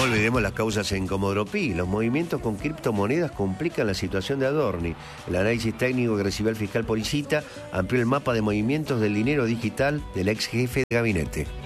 olvidemos las causas en Comodoro Pi. Los movimientos con criptomonedas complican la situación de Adorni. El análisis técnico que recibió el fiscal Policita amplió el mapa de movimientos del dinero digital del ex jefe de gabinete.